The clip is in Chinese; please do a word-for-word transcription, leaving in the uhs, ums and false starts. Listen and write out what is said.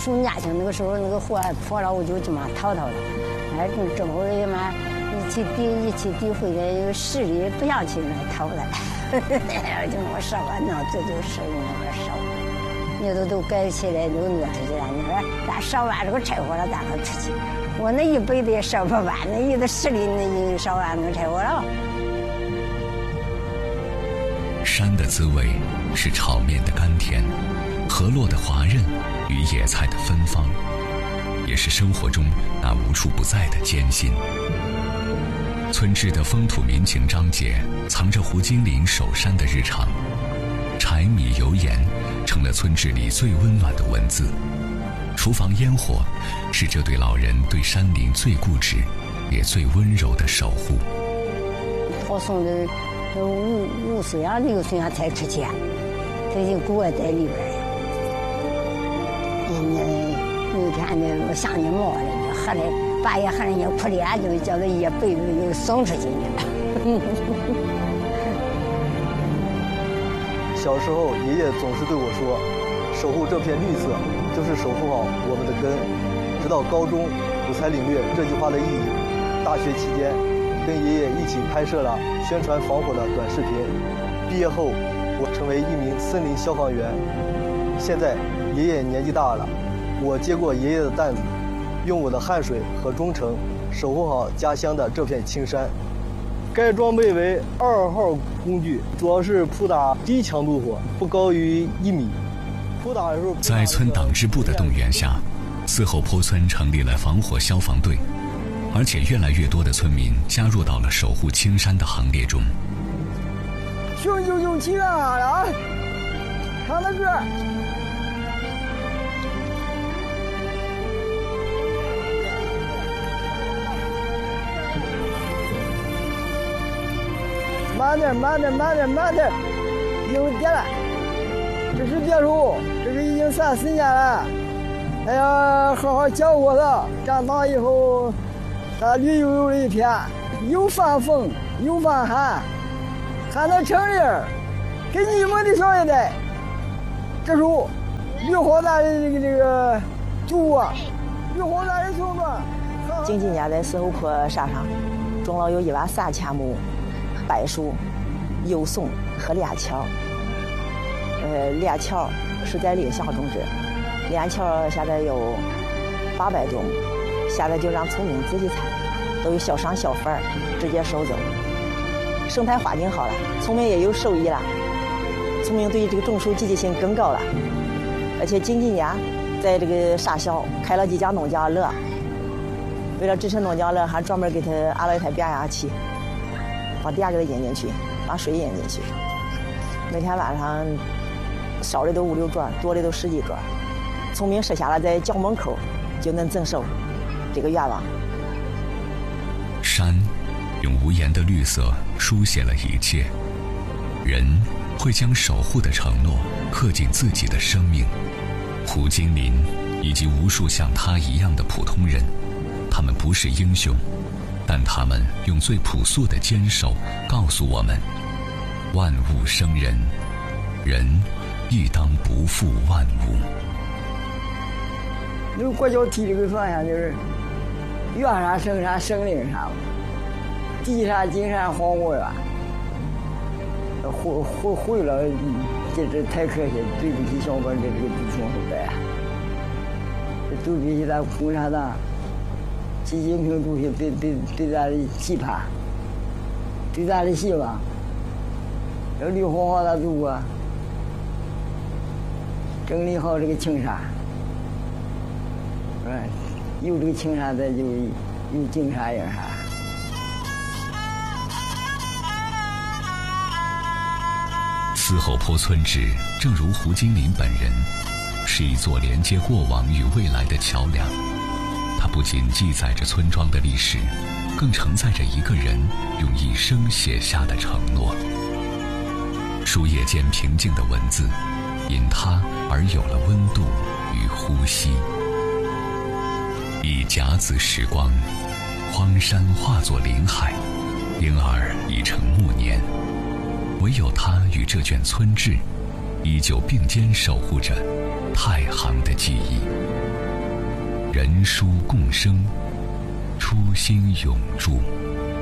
暑假去，那个时候那个火破了，我就这么逃逃了。哎，这会儿嘛，一起抵一起抵回来，有势力不想去那逃了。就我烧完了，这就烧那个烧，你都都盖起来都挪出去了。你说咱烧完这个柴火了，咱可出去？我那一辈子也烧不完，那有的势力那就烧完那个柴火了。 山的滋味是炒面的甘甜，河洛的滑润与野菜的芬芳，也是生活中那无处不在的艰辛。村志的风土民情章节藏着胡金林守山的日常，柴米油盐成了村志里最温暖的文字，厨房烟火是这对老人对山林最固执也最温柔的守护。 我送的五五岁啊六岁啊才出去，他已经给我在里边了。人家有一天呢，我想你妈了，就喝了半夜喝人家哭脸，就叫他一辈子就送出去了。 小时候，爷爷总是对我说：“守护这片绿色，就是守护好我们的根。”直到高中，我才领略这句话的意义。大学期间，跟爷爷一起拍摄了宣传防火的短视频。毕业后，我成为一名森林消防员。现在，爷爷年纪大了，我接过爷爷的担子，用我的汗水和忠诚，守护好家乡的这片青山。该装备为二号工具，主要是扑打低强度火，不高于一米。扑打的时候， 在村党支部的动员下，四后坡村成立了防火消防队，而且越来越多的村民加入到了守护青山的行列中。 雄赳赳气昂昂了，唱的歌。慢点，慢点，慢点，慢点，有点了。这是别墅，这是已经三四年了。哎呀，好好教我的，长大以后，它绿油油的一片，又防风又防寒，还能成林儿，给你们的小一代。这是绿化带的这个这个土啊，绿化带的土嘛。 近几年在四后坡山上，种了有一万三千亩。柏树、柚松和连桥，呃，连桥是在临乡种植，连桥现在有八百多亩，现在就让村民自己采，都有小商小贩直接收走。生态环境好了，村民也有收益了，村民对这个种树积极性更高了。而且近几年，在这个沙校开了几家农家乐，为了支持农家乐，还专门给他安了一台变压器。把电给它引进去，把水引进去。每天晚上少的都五六桌，多的都十几桌。村民设下了在校门口就能增收这个愿望。 山用无言的绿色书写了一切，人会将守护的承诺刻进自己的生命。胡金林以及无数像他一样的普通人，他们不是英雄，但他们用最朴素的坚守告诉我们：万物生人，人亦当不负万物。 那个国教提这个方向就是远山生山生灵山，地山金山黄果园，毁毁毁了，这这太可惜，对不起小本这这个祖宗后代，这对不起咱共产党。习近平主席对对对咱的期盼，对咱的希望，要绿化好咱祖国，整理好这个青山，哎，有这个青山，咱就有金山银山。 四后坡村志，正如胡金林本人，是一座连接过往与未来的桥梁。它不仅记载着村庄的历史，更承载着一个人用一生写下的承诺。书页间平静的文字，因它而有了温度与呼吸。一甲子时光，荒山化作林海，婴儿已成暮年，唯有他与这卷村志，依旧并肩守护着太行的记忆。 人书共生，初心永驻。